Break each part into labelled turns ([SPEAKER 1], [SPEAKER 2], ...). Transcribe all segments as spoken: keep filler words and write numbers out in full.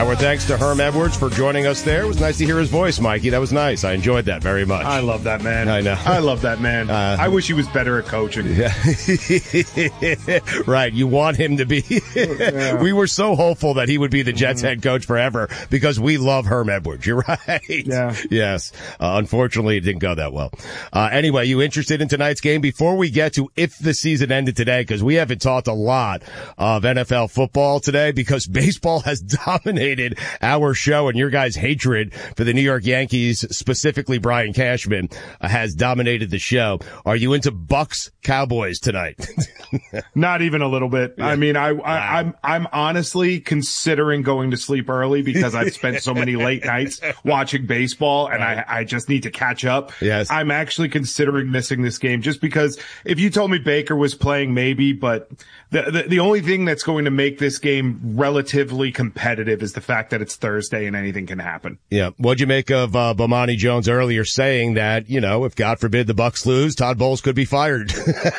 [SPEAKER 1] Our thanks to Herm Edwards for joining us there. It was nice to hear his voice, Mikey. That was nice. I enjoyed that very much.
[SPEAKER 2] I love that man.
[SPEAKER 1] I know.
[SPEAKER 2] I love that man. Uh, I wish he was better at coaching.
[SPEAKER 1] Yeah. Right. You want him to be. Yeah. We were so hopeful that he would be the Jets mm-hmm. head coach forever because we love Herm Edwards. You're right.
[SPEAKER 2] Yeah.
[SPEAKER 1] Yes. Uh, unfortunately, it didn't go that well. Uh, anyway, you interested in tonight's game? Before we get to if the season ended today, because we haven't talked a lot of N F L football today because baseball has dominated our show, and your guys' hatred for the New York Yankees, specifically Brian Cashman, uh, has dominated the show. Are you into Bucks Cowboys tonight?
[SPEAKER 2] Not even a little bit.
[SPEAKER 1] Yeah.
[SPEAKER 2] I mean, I, I
[SPEAKER 1] wow.
[SPEAKER 2] I'm I'm honestly considering going to sleep early because I've spent so many late nights watching baseball, and I I just need to catch up.
[SPEAKER 1] Yes.
[SPEAKER 2] I'm actually considering missing this game just because if you told me Baker was playing, maybe, but the the, the only thing that's going to make this game relatively competitive is the fact that it's Thursday and anything can happen.
[SPEAKER 1] Yeah. What'd you make of uh, Bomani Jones earlier saying that, you know, if God forbid the Bucks lose, Todd Bowles could be fired?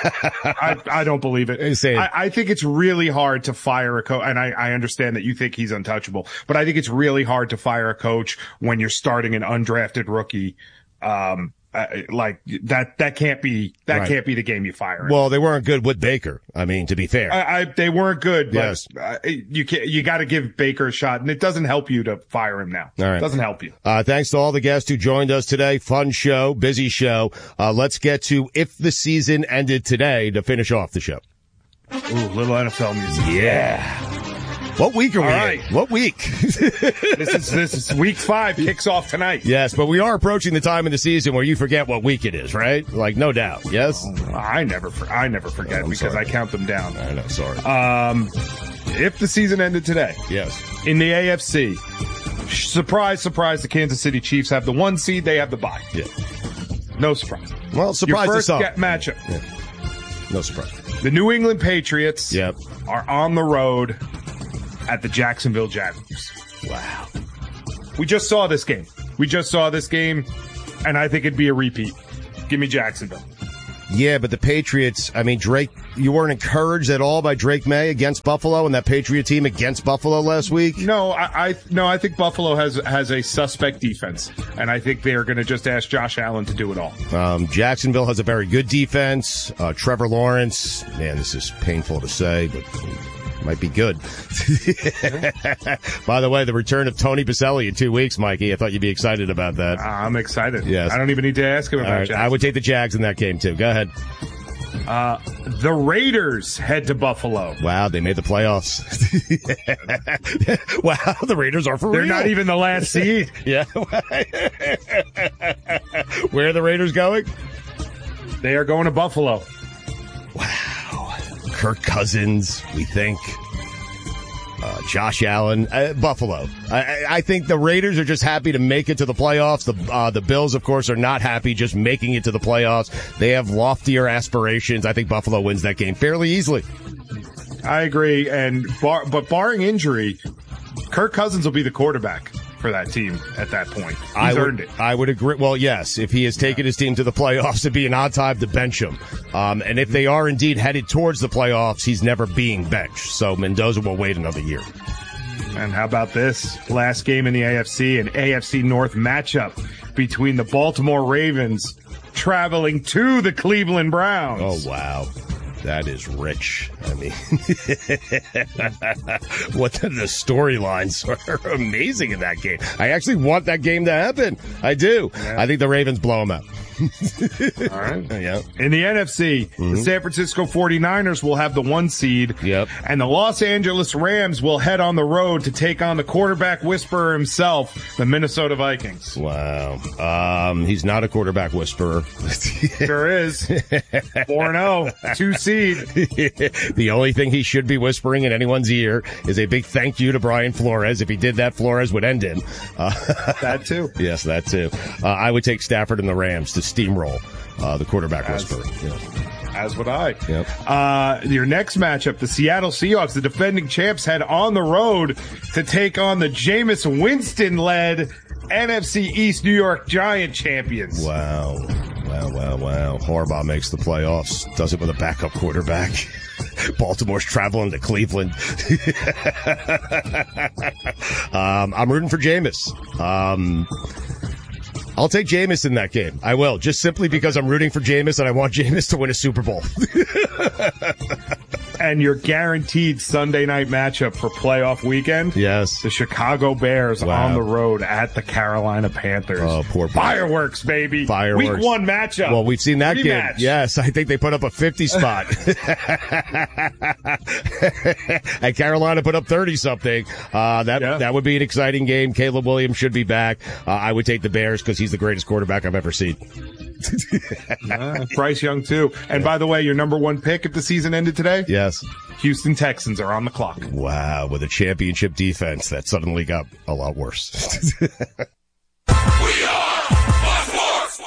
[SPEAKER 2] I, I don't believe it. I, I think it's really hard to fire a coach, and I, I understand that you think he's untouchable, but I think it's really hard to fire a coach when you're starting an undrafted rookie. Um, Uh, like that, that can't be, that
[SPEAKER 1] right.
[SPEAKER 2] can't be the game you fire.
[SPEAKER 1] Well, they weren't good with Baker. I mean, to be fair,
[SPEAKER 2] I, I they weren't good, but
[SPEAKER 1] yes.
[SPEAKER 2] uh, you can you got to give Baker a shot, and it doesn't help you to fire him now.
[SPEAKER 1] All right.
[SPEAKER 2] It doesn't help you.
[SPEAKER 1] Uh, thanks to all the guests who joined us today. Fun show, busy show. Uh, let's get to if the season ended today to finish off the show.
[SPEAKER 2] Ooh, little N F L music.
[SPEAKER 1] Yeah. What week are we
[SPEAKER 2] All right.
[SPEAKER 1] in? What week?
[SPEAKER 2] This is, this is week five kicks off tonight.
[SPEAKER 1] Yes, but we are approaching the time in the season where you forget what week it is, right? Like, no doubt. Yes?
[SPEAKER 2] Oh, I never, I never forget oh, because
[SPEAKER 1] sorry.
[SPEAKER 2] I count them down.
[SPEAKER 1] I know, sorry.
[SPEAKER 2] Um, if the season ended today.
[SPEAKER 1] Yes.
[SPEAKER 2] In the A F C, surprise, surprise, the Kansas City Chiefs have the one seed, they have the bye.
[SPEAKER 1] Yeah.
[SPEAKER 2] No surprise.
[SPEAKER 1] Well, surprise
[SPEAKER 2] Your first
[SPEAKER 1] to some.
[SPEAKER 2] get matchup.
[SPEAKER 1] Yeah. No surprise.
[SPEAKER 2] The New England Patriots
[SPEAKER 1] yep.
[SPEAKER 2] are on the road at the Jacksonville Jaguars.
[SPEAKER 1] Wow.
[SPEAKER 2] We just saw this game. We just saw this game, and I think it'd be a repeat. Give me Jacksonville.
[SPEAKER 1] Yeah, but the Patriots, I mean, Drake, you weren't encouraged at all by Drake May against Buffalo and that Patriot team against Buffalo last week?
[SPEAKER 2] No, I, I no, I think Buffalo has has a suspect defense, and I think they're going to just ask Josh Allen to do it all.
[SPEAKER 1] Um, Jacksonville has a very good defense. Uh, Trevor Lawrence, man, this is painful to say, but might be good. By the way, the return of Tony Baselli in two weeks, Mikey. I thought you'd be excited about that.
[SPEAKER 2] Uh, I'm excited.
[SPEAKER 1] Yes.
[SPEAKER 2] I don't even need to ask him about
[SPEAKER 1] right.
[SPEAKER 2] Jags.
[SPEAKER 1] I would take the Jags in that game, too. Go ahead.
[SPEAKER 2] Uh, the Raiders head to Buffalo.
[SPEAKER 1] Wow, they made the playoffs. Wow, the Raiders are for
[SPEAKER 2] They're
[SPEAKER 1] real.
[SPEAKER 2] They're not even the last seed.
[SPEAKER 1] Yeah. Where are the Raiders going?
[SPEAKER 2] They are going to Buffalo.
[SPEAKER 1] Wow. Kirk Cousins, we think. Uh, Josh Allen, uh, Buffalo. I, I think the Raiders are just happy to make it to the playoffs. The uh, the Bills, of course, are not happy just making it to the playoffs. They have loftier aspirations. I think Buffalo wins that game fairly easily.
[SPEAKER 2] I agree, and bar, but barring injury, Kirk Cousins will be the quarterback for that team at that point. He's
[SPEAKER 1] I would,
[SPEAKER 2] earned it.
[SPEAKER 1] I would agree. Well, yes, if he has taken
[SPEAKER 2] yeah. his
[SPEAKER 1] team to the playoffs, it'd be an odd time to bench him. Um, and if they are indeed headed towards the playoffs, he's never being benched. So Mendoza will wait another year.
[SPEAKER 2] And how about this? Last game in the A F C, an A F C North matchup between the Baltimore Ravens traveling to the Cleveland Browns.
[SPEAKER 1] Oh, wow. That is rich. I mean, what the, the storylines are amazing in that game. I actually want that game to happen. I do. Yeah. I think the Ravens blow them out.
[SPEAKER 2] All right.
[SPEAKER 1] Yeah.
[SPEAKER 2] In the N F C, mm-hmm. the San Francisco forty-niners will have the one seed.
[SPEAKER 1] Yep.
[SPEAKER 2] And the Los Angeles Rams will head on the road to take on the quarterback whisperer himself, the Minnesota Vikings.
[SPEAKER 1] Wow. Um, he's not a quarterback whisperer.
[SPEAKER 2] Sure is. four and oh, two seed.
[SPEAKER 1] The only thing he should be whispering in anyone's ear is a big thank you to Brian Flores. If he did that, Flores would end him. Uh,
[SPEAKER 2] that too.
[SPEAKER 1] Yes, that too. Uh, I would take Stafford and the Rams to steamroll uh, the quarterback
[SPEAKER 2] as,
[SPEAKER 1] whisperer. Yeah.
[SPEAKER 2] As would I.
[SPEAKER 1] Yep.
[SPEAKER 2] Uh, your next matchup, the Seattle Seahawks, the defending champs, head on the road to take on the Jameis Winston-led N F C East New York Giant champions.
[SPEAKER 1] Wow. Wow, wow, wow. Harbaugh makes the playoffs. Does it with a backup quarterback. Baltimore's traveling to Cleveland. um, I'm rooting for Jameis. Um, I'll take Jameis in that game. I will, just simply because I'm rooting for Jameis and I want Jameis to win a Super Bowl.
[SPEAKER 2] And your guaranteed Sunday night matchup for playoff weekend?
[SPEAKER 1] Yes.
[SPEAKER 2] The Chicago Bears wow. on the road at the Carolina Panthers.
[SPEAKER 1] Oh, poor
[SPEAKER 2] Fireworks, baby.
[SPEAKER 1] Fireworks.
[SPEAKER 2] Week one matchup.
[SPEAKER 1] Well, we've seen that
[SPEAKER 2] Rematch.
[SPEAKER 1] game. Yes, I think they put up a fifty spot. And Carolina put up thirty-something. Uh, that yeah. that would be an exciting game. Caleb Williams should be back. Uh, I would take the Bears because he's the greatest quarterback I've ever seen.
[SPEAKER 2] uh, Bryce Young, too. And by the way, your number one pick if the season ended today?
[SPEAKER 1] Yes.
[SPEAKER 2] Houston Texans are on the clock.
[SPEAKER 1] Wow, with a championship defense that suddenly got a lot worse.
[SPEAKER 3] We are Sports.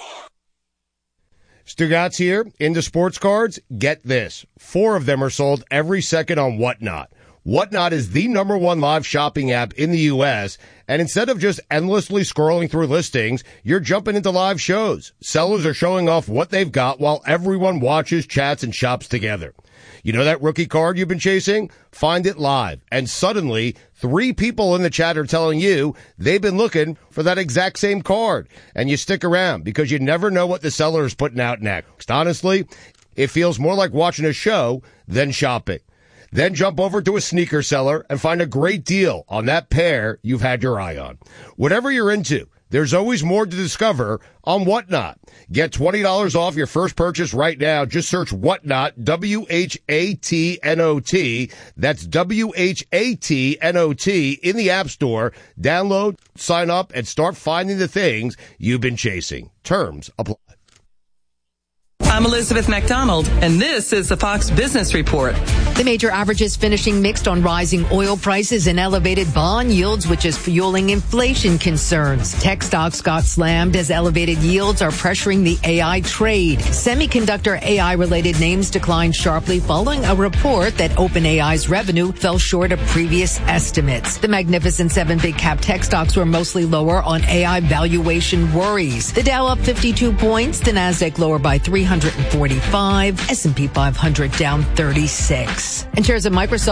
[SPEAKER 1] Stugatz here. Into sports cards, get this. Four of them are sold every second on Whatnot. Whatnot is the number one live shopping app in the U S, and instead of just endlessly scrolling through listings, you're jumping into live shows. Sellers are showing off what they've got while everyone watches, chats, and shops together. You know that rookie card you've been chasing? Find it live. And suddenly, three people in the chat are telling you they've been looking for that exact same card. And you stick around because you never know what the seller is putting out next. Honestly, it feels more like watching a show than shopping. Then jump over to a sneaker seller and find a great deal on that pair you've had your eye on. Whatever you're into, there's always more to discover on Whatnot. Get twenty dollars off your first purchase right now. Just search Whatnot, W H A T N O T. That's W H A T N O T in the App Store. Download, sign up, and start finding the things you've been chasing. Terms apply.
[SPEAKER 4] I'm Elizabeth McDonald, and this is the Fox Business Report.
[SPEAKER 5] The major averages finishing mixed on rising oil prices and elevated bond yields, which is fueling inflation concerns. Tech stocks got slammed as elevated yields are pressuring the A I trade. Semiconductor A I-related names declined sharply following a report that OpenAI's revenue fell short of previous estimates. The Magnificent Seven big-cap tech stocks were mostly lower on A I valuation worries. The Dow up fifty-two points, the Nasdaq lower by three hundred forty-five, S and P five hundred down thirty-six. And shares of Microsoft